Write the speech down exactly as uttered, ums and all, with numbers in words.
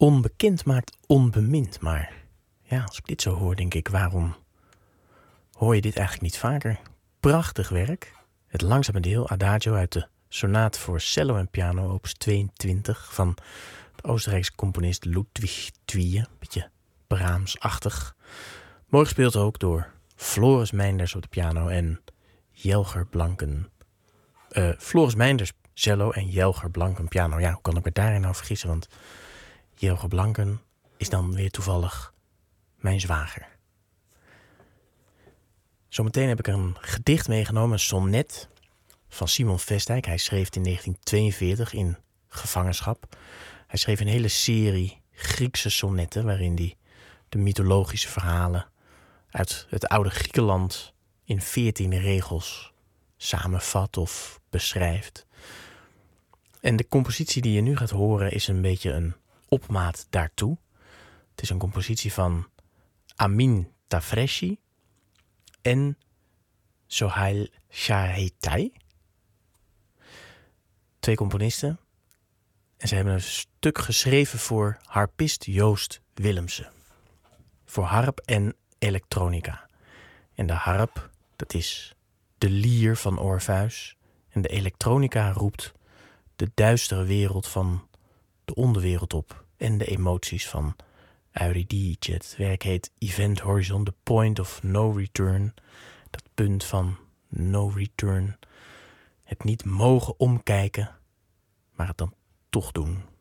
Onbekend maakt onbemind, maar ja, als ik dit zo hoor, denk ik, waarom hoor je dit eigenlijk niet vaker? Prachtig werk. Het langzame deel, Adagio uit de Sonate voor cello en piano, opus tweeëntwintig, van de Oostenrijkse componist Ludwig Twieje. Beetje Brahms-achtig. Mooi gespeeld ook door Floris Meinders op de piano en Jelger Blanken. Uh, Floris Meinders cello en Jelger Blanken piano. Ja, hoe kan ik me daarin nou vergissen? Want Jelger Blanken is dan weer toevallig mijn zwager. Zometeen heb ik een gedicht meegenomen, een sonnet van Simon Vestdijk. Hij schreef het in negentien tweeënveertig in gevangenschap. Hij schreef een hele serie Griekse sonnetten waarin hij de mythologische verhalen uit het oude Griekenland in veertien regels samenvat of beschrijft. En de compositie die je nu gaat horen is een beetje een opmaat daartoe. Het is een compositie van Amin Tafreshi en Sohail Shahetai. Twee componisten. En ze hebben een stuk geschreven voor harpist Joost Willemsen. Voor harp en elektronica. En de harp, dat is de lier van Orpheus. En de elektronica roept de duistere wereld van de onderwereld op. En de emoties van Eurydice. Het werk heet Event Horizon, the point of no return. Dat punt van no return. Het niet mogen omkijken, maar het dan toch doen.